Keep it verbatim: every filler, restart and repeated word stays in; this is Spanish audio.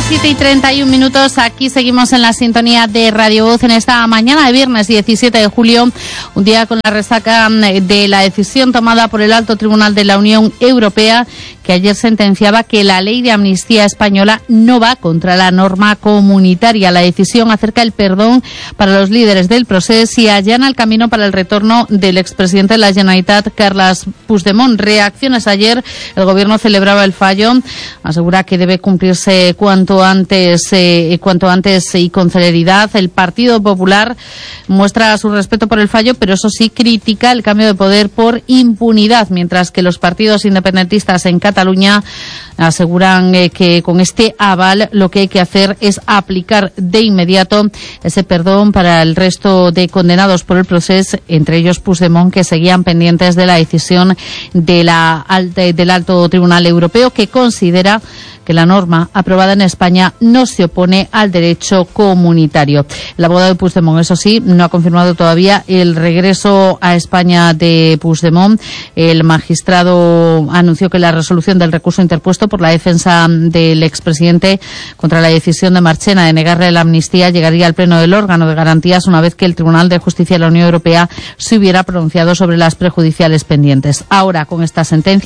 las siete y treinta y un minutos, aquí seguimos en la sintonía de Radio Voz en esta mañana de viernes diecisiete de julio, un día con la resaca de la decisión tomada por el Alto Tribunal de la Unión Europea, que ayer sentenciaba que la ley de amnistía española no va contra la norma comunitaria. La decisión acerca el perdón para los líderes del procés y allana el camino para el retorno del expresidente de la Generalitat, Carles Puigdemont. Reacciones ayer, el gobierno celebraba el fallo, asegura que debe cumplirse cuanto antes, eh, cuanto antes y con celeridad. El Partido Popular muestra su respeto por el fallo, pero eso sí critica el cambio de poder por impunidad, mientras que los partidos independentistas en Cataluña aseguran eh, que con este aval lo que hay que hacer es aplicar de inmediato ese perdón para el resto de condenados por el proceso, entre ellos Puigdemont, que seguían pendientes de la decisión de la alta, del Alto Tribunal Europeo, que considera que la norma aprobada en España no se opone al derecho comunitario. El abogado de Puigdemont, eso sí, no ha confirmado todavía el regreso a España de Puigdemont. El magistrado anunció que la resolución del recurso interpuesto por la defensa del expresidente contra la decisión de Marchena de negarle la amnistía llegaría al pleno del órgano de garantías una vez que el Tribunal de Justicia de la Unión Europea se hubiera pronunciado sobre las prejudiciales pendientes. Ahora, con esta sentencia,